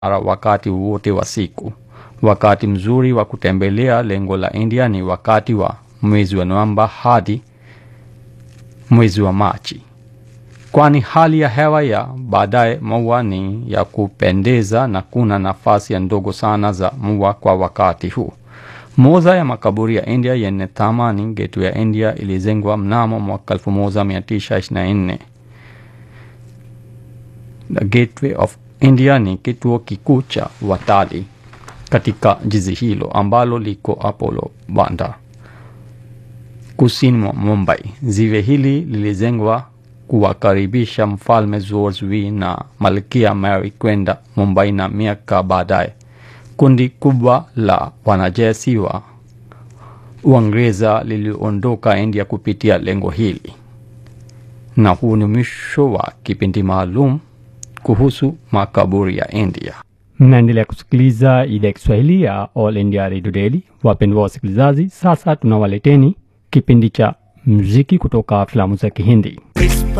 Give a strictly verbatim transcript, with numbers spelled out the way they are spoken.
wakati wote wa siku. Wakati mzuri wa kutembelea lengo la India ni wakati wa mwezi wa Novemba hadi mwezi wa Machi, kwani hali ya hewa ya baadaye mvua ni ya kupendeza na kuna nafasi ndogo sana za mvua kwa wakati huu. Moja ya makaburi ya India yenye thamani, Gateway ya India, ilijengwa mnamo mwaka elfu moja mia tisa ishirini na nne. The Gateway of India ni kituo kikuu cha watalii katika jiji hilo ambalo liko Apollo Bandar, kusini mwa Mumbai. Ziwe hili lilijengwa kuwakaribisha Mfalme George V na Malkia Mary kwenda Mumbai, na miaka baadaye kundi kubwa la wanajeshi wa Uingereza liliondoka India kupitia lengo hili. Na huu ni mwisho wa kipindi maalum kuhusu makaburi ya India. Mnaendelea kusikiliza idhaa ya Kiswahili ya All India Radio Daily. Wapendwa wasikilizaji, sasa tunawaleteni kipindi cha muziki kutoka filamu za Kihindi.